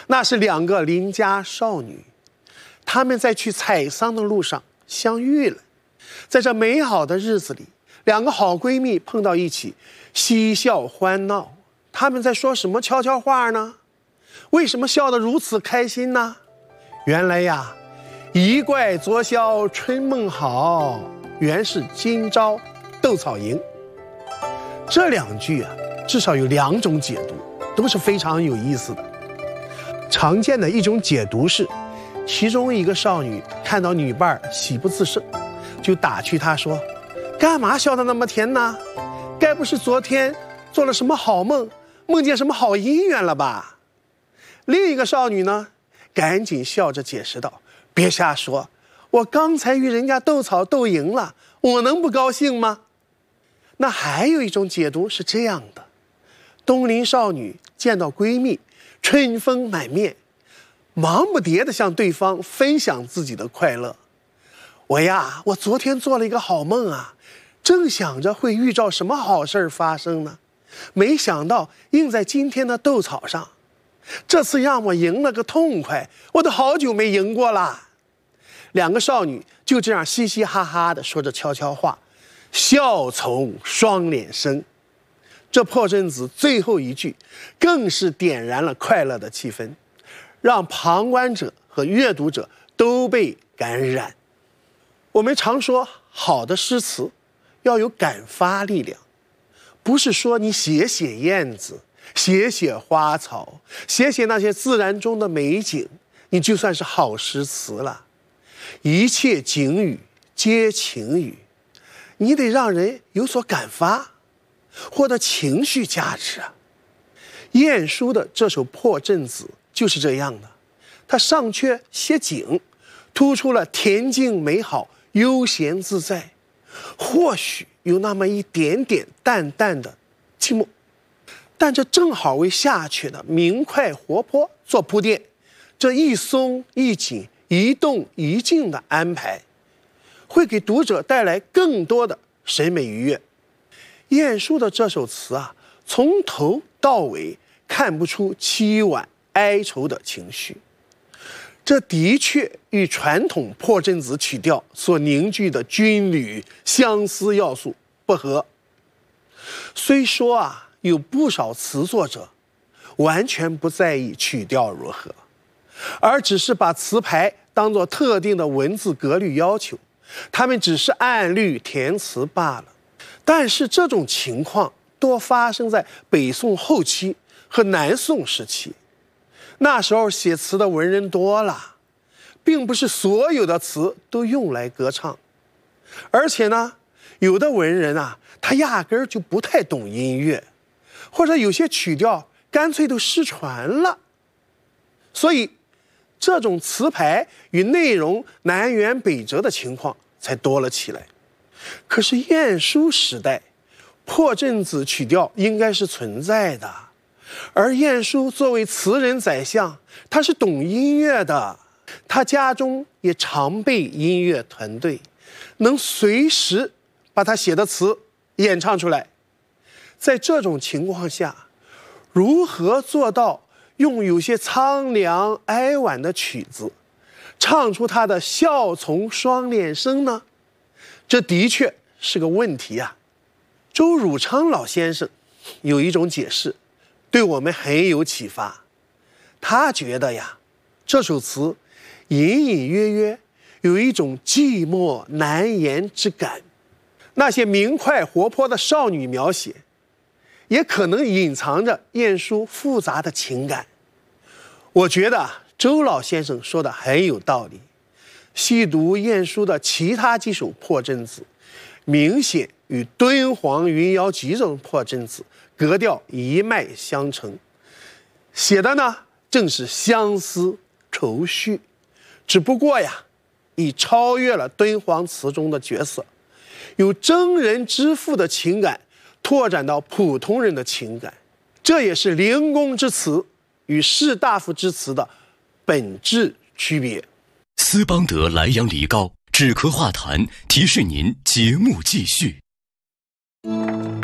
那是两个邻家少女，她们在去采桑的路上相遇了。在这美好的日子里，两个好闺蜜碰到一起，嬉笑欢闹。她们在说什么悄悄话呢？为什么笑得如此开心呢？原来呀，一怪昨宵春梦好，原是今朝斗草营。这两句啊，至少有2种解读，都是非常有意思的。常见的一种解读是，其中一个少女看到女伴喜不自胜，就打趣她说：“干嘛笑得那么甜呢？该不是昨天做了什么好梦，梦见什么好姻缘了吧？”另一个少女呢，赶紧笑着解释道：“别瞎说，我刚才与人家斗草斗赢了，我能不高兴吗？”那还有一种解读是这样的：东邻少女见到闺蜜春风满面，忙不迭地向对方分享自己的快乐。我昨天做了一个好梦啊，正想着会遇到什么好事发生呢，没想到应在今天的斗草上，这次让我赢了个痛快，我都好久没赢过了。两个少女就这样嘻嘻哈哈地说着悄悄话，笑从双脸生。这破阵子最后一句更是点燃了快乐的气氛，让旁观者和阅读者都被感染。我们常说，好的诗词要有感发力量，不是说你写写燕子，写写花草，写写那些自然中的美景，你就算是好诗词了。一切景语皆情语，你得让人有所感发，获得情绪价值啊。晏殊的这首破阵子就是这样的，他上阙写景，突出了恬静美好、悠闲自在，或许有那么一点点淡淡的寂寞，但这正好为下阙的明快活泼做铺垫。这一松一紧、一动一静的安排，会给读者带来更多的审美愉悦。晏殊的这首词啊，从头到尾看不出凄婉哀愁的情绪，这的确与传统破阵子曲调所凝聚的军旅相思要素不合。虽说啊，有不少词作者完全不在意曲调如何，而只是把词牌当作特定的文字格律要求，他们只是按律填词罢了。但是这种情况多发生在北宋后期和南宋时期，那时候写词的文人多了，并不是所有的词都用来歌唱。而且呢，有的文人啊，他压根儿就不太懂音乐，或者有些曲调干脆都失传了，所以这种词牌与内容南辕北辙的情况才多了起来。可是晏殊时代，破阵子曲调应该是存在的，而晏殊作为词人宰相，他是懂音乐的，他家中也常备音乐团队，能随时把他写的词演唱出来。在这种情况下，如何做到用有些苍凉哀婉的曲子唱出他的笑从双脸生呢？这的确是个问题啊。周汝昌老先生有一种解释，对我们很有启发。他觉得呀，这首词隐隐约约有一种寂寞难言之感，那些明快活泼的少女描写，也可能隐藏着晏殊复杂的情感。我觉得周老先生说的很有道理。细读晏殊的其他几首破阵子，明显与敦煌云瑶集这种破阵子格调一脉相承，写的呢正是相思愁绪，只不过呀，已超越了敦煌词中的角色，有征人之赋的情感拓展到普通人的情感，这也是灵公之词与士大夫之词的本质区别。 斯邦德莱阳梨膏止咳化痰，提示您节目继续。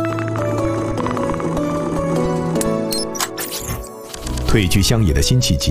褪去乡野的辛弃疾